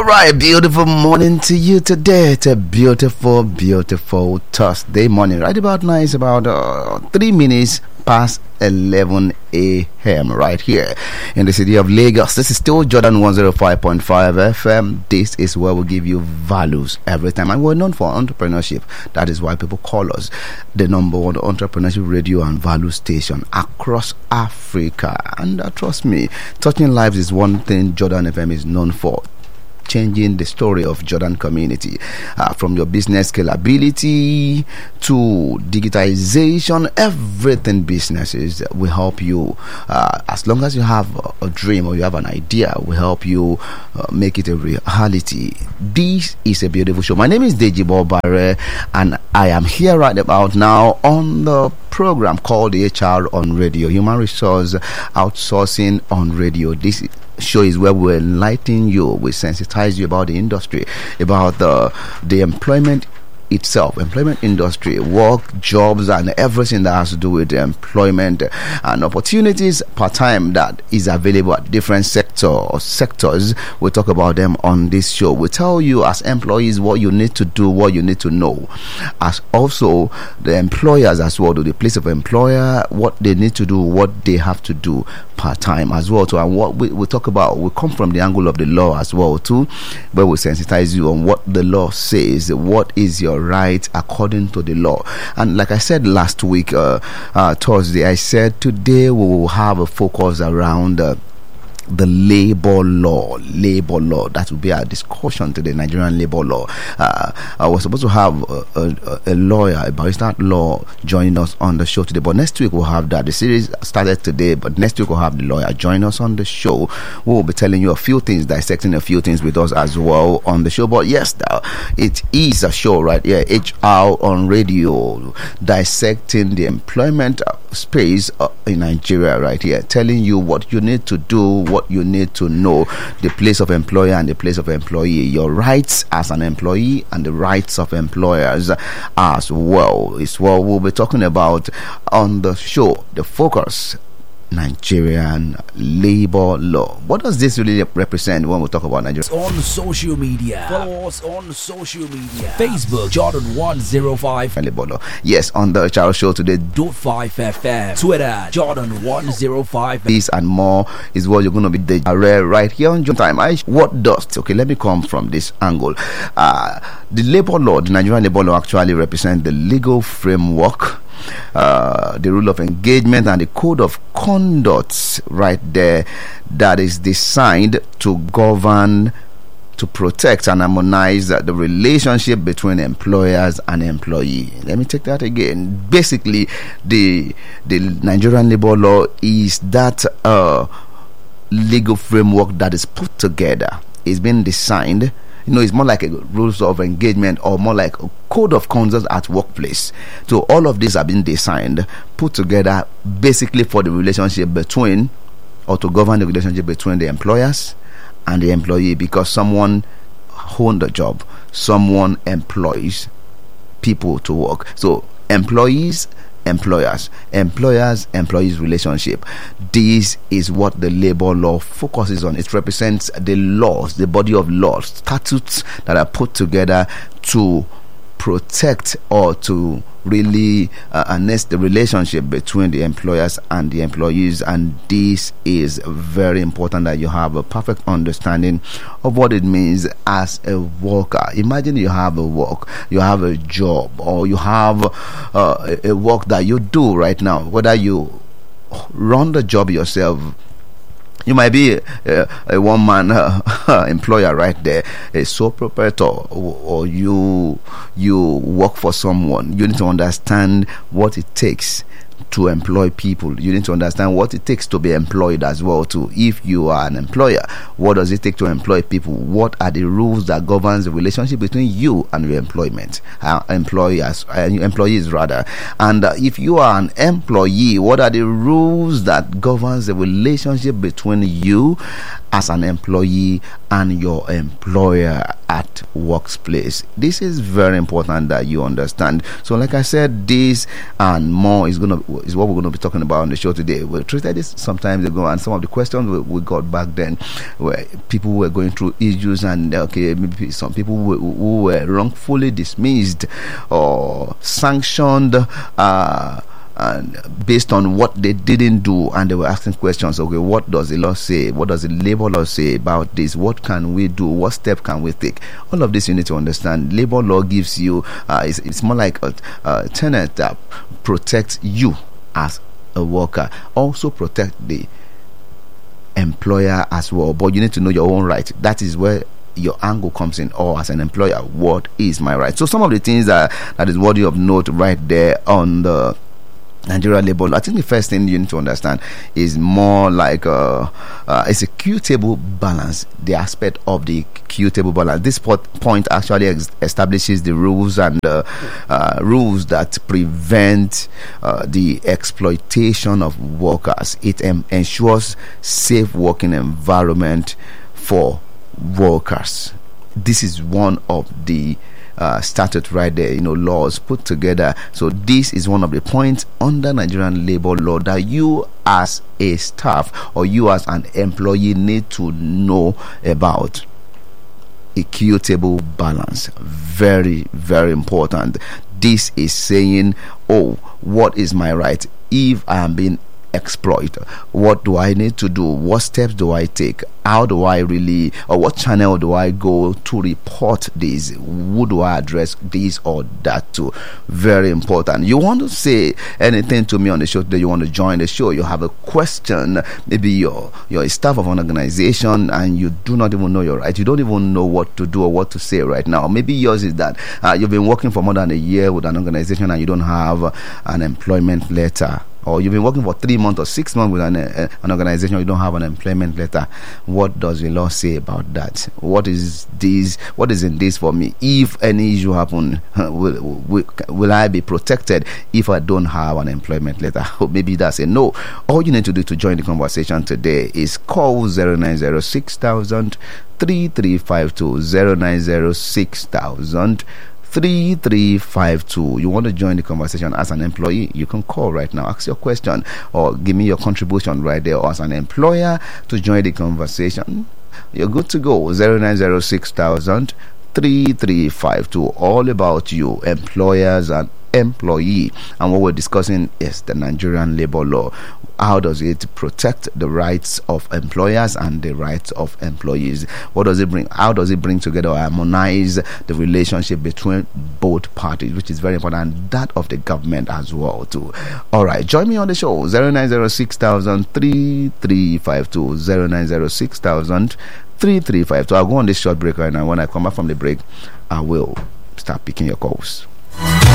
All right, beautiful morning to you today. It's a beautiful, beautiful Thursday morning. Right about now, it's about 3 minutes past 11 a.m. right here in the city of Lagos. This is still Jordan 105.5 FM. This is where we give you values every time, and we're known for entrepreneurship. That is why people call us the number one entrepreneurship radio and value station across Africa. And trust me, touching lives is one thing Jordan FM is known for. Changing the story of Jordan community, from your business scalability to digitization, everything businesses will help you. As long as you have a dream or you have an idea, we help you make it a reality. This is a beautiful show. My name is Deji Bobare, and I am here right about now on the program called HR on Radio, Human Resource Outsourcing on Radio. This show is where we enlighten you, we sensitize you about the industry, about the employment itself, employment industry, work, jobs, and everything that has to do with employment and opportunities part-time that is available at different sectors. We talk about them on this show. We tell you as employees what you need to do, what you need to know, as also the employers as well, to the place of employer, what they need to do, what they have to do part-time as well too. And what we talk about, we come from the angle of the law as well too, where we sensitize you on what the law says, what is your right according to the law. And like I said last week, Thursday, I said today we will have a focus around the labor law. That will be our discussion today. Nigerian labor law. I was supposed to have a lawyer, a barrister at law, joining us on the show today, but next week we'll have that. The series started today, but next week we'll have the lawyer join us on the show. We will be telling you a few things, dissecting a few things with us as well on the show. But yes, it is a show right here, HR on Radio, dissecting the employment space in Nigeria right here, telling you what you need to do, what you need to know, the place of employer and the place of employee, your rights as an employee and the rights of employers as well. It's what we'll be talking about on the show. The focus: Nigerian labor law. What does this really represent when we talk about Nigeria? On social media, follow us on social media. Facebook, Jordan 105 labor law. Yes, on the HR show today. .5 FM. Twitter, Jordan 105. This and more is what you're going to be the right here on John Time. What does? Okay, let me come from this angle. The labor law, the Nigerian labor law, actually represents the legal framework, the rule of engagement, and the code of conduct right there that is designed to govern, to protect and harmonize the relationship between employers and employee. Let me take that again. Basically, the Nigerian labor law is that legal framework that is put together. It's been designed. It's more like a rules of engagement, or more like a code of conduct at workplace. So all of these have been designed, put together, basically for the relationship between, or to govern the relationship between the employers and the employee, because someone owns the job, someone employs people to work. So employees, employers relationship. This is what the labor law focuses on. It represents the laws, the body of laws, statutes that are put together to protect or to really harness the relationship between the employers and the employees. And this is very important, that you have a perfect understanding of what it means as a worker. Imagine you have a job, or you have a work that you do right now, whether you run the job yourself. You might be a one-man employer right there, a sole proprietor, or you work for someone. You need to understand what it takes to employ people. You need to understand what it takes to be employed as well too. If you are an employer, what does it take to employ people? What are the rules that governs the relationship between you and your employees rather? And if you are an employee, what are the rules that governs the relationship between you as an employee and your employer at workplace. This is very important that you understand. So like I said, this and more is what we're going to be talking about on the show today. We treated this some time ago, and some of the questions we got back then where people were going through issues, and maybe some people who were wrongfully dismissed or sanctioned and based on what they didn't do, and they were asking questions. Okay, what does the law say? What does the labor law say about this? What can we do? What step can we take? All of this you need to understand. Labor law gives you it's more like a tenet that protects you as a worker, also protect the employer as well. But you need to know your own right. That is where your angle comes in. Or as an employer, what is my right? So some of the things that is worthy of note right there on the Nigeria labor law. I think the first thing you need to understand is more like it's a Q-table balance. The aspect of the Q-table balance. This point actually establishes the rules and rules that prevent the exploitation of workers. It ensures safe working environment for workers. This is one of the statute right there, laws put together. So this is one of the points under Nigerian labor law that you as a staff or you as an employee need to know about. A Q-table balance, very, very important. This is saying, what is my right if I am being exploited? What do I need to do? What steps do I take? How do I really, or what channel do I go to report this? Who do I address this or that to? Very important. You want to say anything to me on the show today? You want to join the show? You have a question? Maybe you're a staff of an organization and you do not even know your right. You don't even know what to do or what to say right now. Maybe yours is that you've been working for more than a year with an organization and you don't have an employment letter. Or you've been working for 3 months or 6 months with an organization, you don't have an employment letter. What does the law say about that? What is this? What is in this for me? If any issue happen, will I be protected if I don't have an employment letter? Maybe that's a no. All you need to do to join the conversation today is call 0906 3352 0906 3352. You want to join the conversation as an employee, you can call right now, ask your question or give me your contribution right there. Or as an employer to join the conversation, you're good to go. 0906 3352. All about you, employers and employee. And what we're discussing is the Nigerian labor law. How does it protect the rights of employers and the rights of employees? What does it bring? How does it bring together or harmonize the relationship between both parties, which is very important, and that of the government as well too. All right, join me on the show. 0906 3352 0906 3352. I'll go on this short break right now. When I come back from the break, I will start picking your calls.